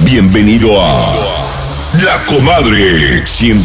Bienvenido a La Comadre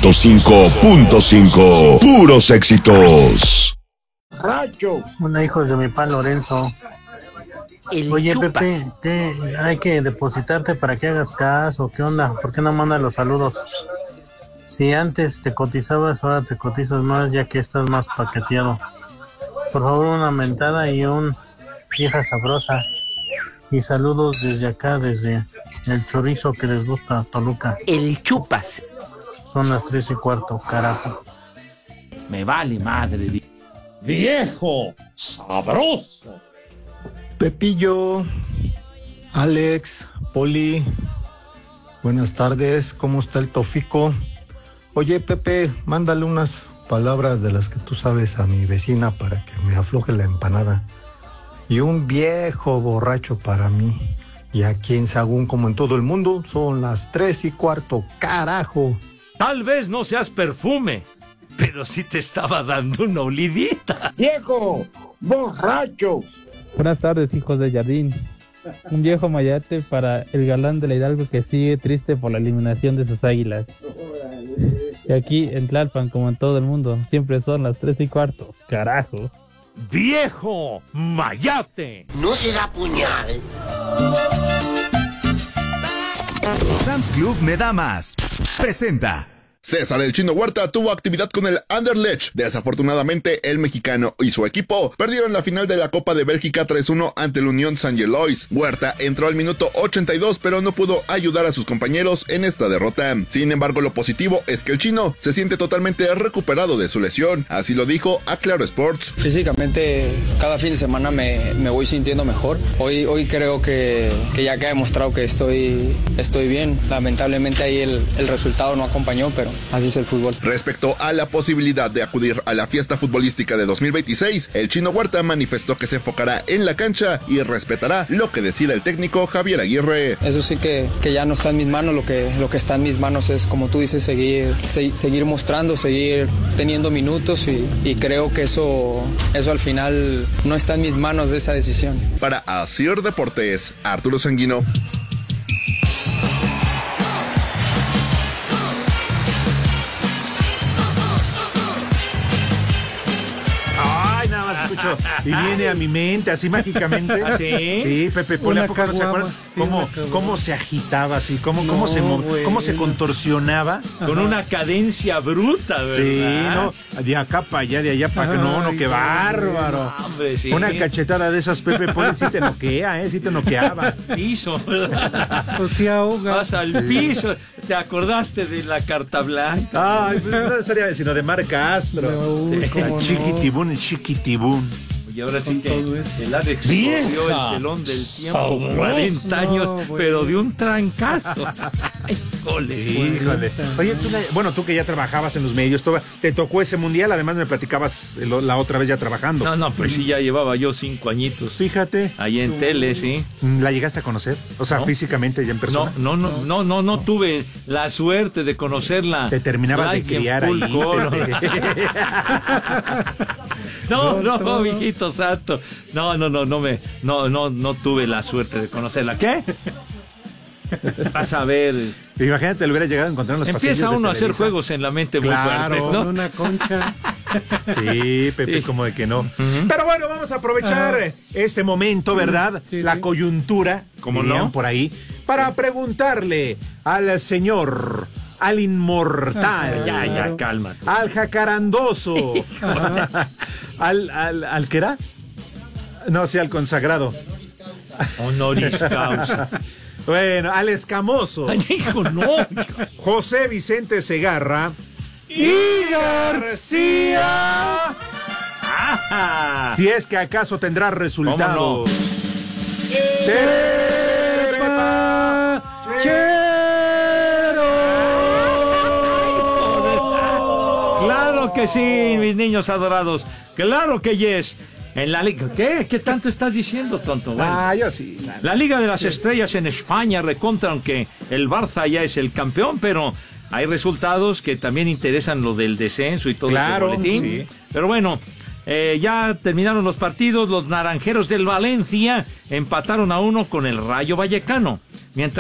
105.5. Puros éxitos. Racho. Una hijos de mi pan Lorenzo. Oye, Chupas. Pepe, ¿qué hay que depositarte para que hagas caso? ¿Qué onda? ¿Por qué no mandas los saludos? Si antes te cotizabas, ahora te cotizas más ya que estás más paqueteado. Por favor, una mentada y un vieja sabrosa. Y saludos desde acá, desde el chorizo que les gusta, Toluca. El Chupas. Son las 3:15, carajo. Me vale madre. Viejo sabroso. Pepillo, Alex, Poli, buenas tardes, ¿cómo está el Tofico? Oye, Pepe, mándale unas palabras de las que tú sabes a mi vecina para que me afloje la empanada. Y un viejo borracho para mí. Y aquí en Sagún, como en todo el mundo, son las 3:15, carajo. Tal vez no seas perfume, pero sí te estaba dando una olidita. Viejo borracho. Buenas tardes, hijos de Jardín. Un viejo mayate para el galán de la Hidalgo que sigue triste por la eliminación de sus águilas. Y aquí en Tlalpan, como en todo el mundo, siempre son las 3:15, carajo. ¡Viejo mayate! ¿No será puñal? Sam's Club me da más. Presenta. César el Chino Huerta tuvo actividad con el Anderlecht. Desafortunadamente, el mexicano y su equipo perdieron la final de la Copa de Bélgica 3-1 ante el Unión Saint-Gilloise. Huerta entró al minuto 82, pero no pudo ayudar a sus compañeros en esta derrota. Sin embargo, lo positivo es que el chino se siente totalmente recuperado de su lesión. Así lo dijo a Claro Sports. Físicamente, cada fin de semana me voy sintiendo mejor. Hoy creo que ya que he demostrado que estoy bien. Lamentablemente ahí el resultado no acompañó, pero así es el fútbol. Respecto a la posibilidad de acudir a la fiesta futbolística de 2026, el Chino Huerta manifestó que se enfocará en la cancha y respetará lo que decida el técnico Javier Aguirre. Eso sí que ya no está en mis manos, lo que está en mis manos es, como tú dices, seguir mostrando, seguir teniendo minutos y creo que eso al final no está en mis manos de esa decisión. Para Asir Deportes, Arturo Sanguino. Y viene a mi mente así mágicamente. ¿Sí? Sí, Pepe Poli, ¿a poco no se acuerdan? ¿Cómo se agitaba así? ¿Cómo se contorsionaba? Con una cadencia bruta, ¿verdad? Sí, no, de acá para allá, de allá para acá. No, qué bárbaro. Hombre, sí. Una cachetada de esas, Pepe Poli, sí te noquea, sí te noqueaba. Piso. Pues sí ahoga. Vas al piso. ¿Te acordaste de la carta blanca? Ay, pues no sería sino de Mar Castro. Chiquitibún, chiquitibún. Y ahora sí que el Alex dio el telón del tiempo, 40 años, pero de un trancazo. Híjole. Oye, tú que ya trabajabas en los medios, te tocó ese mundial, además me platicabas la otra vez ya trabajando. No, pues sí, ya llevaba yo 5 añitos. Fíjate. Ahí en tele, sí. ¿La llegaste a conocer? O sea, ¿no? Físicamente, ya en persona. No tuve la suerte de conocerla. Te terminabas de criar ahí. No, mijito santo. No tuve la suerte de conocerla. ¿Qué? Vas a ver. Imagínate, le hubiera llegado a encontrar en los pasillos. Empieza uno a hacer juegos en la mente muy fuertes, ¿no? Una concha. Sí, Pepe, sí. Como de que no. Uh-huh. Pero bueno, vamos a aprovechar este momento, ¿verdad? Sí, la coyuntura, como no, por ahí, para preguntarle al señor, al inmortal. Ya, cálmate. Al jacarandoso. ¿Al qué era? No, sí, al consagrado. Honoris causa. Bueno, al escamoso. Ay, hijo, no. José Vicente Segarra y García. Ajá. Si es que acaso tendrá resultados. Claro que sí, mis niños adorados. Claro que yes. En la liga, ¿qué tanto estás diciendo, tonto? Bueno, yo sí. La Liga de las Estrellas en España recontra, aunque el Barça ya es el campeón, pero hay resultados que también interesan lo del descenso y todo el boletín. Sí. Pero bueno, ya terminaron los partidos, los naranjeros del Valencia empataron a 1 con el Rayo Vallecano. Mientras